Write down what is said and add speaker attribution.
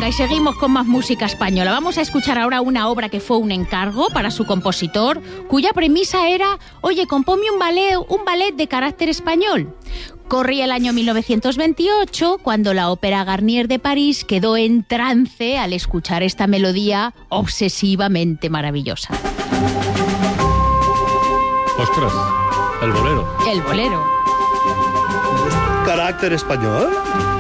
Speaker 1: Venga, y seguimos con más música española. Vamos a escuchar ahora una obra que fue un encargo para su compositor, cuya premisa era, oye, compónme un ballet de carácter español. Corría el año 1928, cuando la Ópera Garnier de París quedó en trance al escuchar esta melodía obsesivamente maravillosa.
Speaker 2: ¡Ostras! El bolero.
Speaker 1: El bolero.
Speaker 3: ¿Carácter español?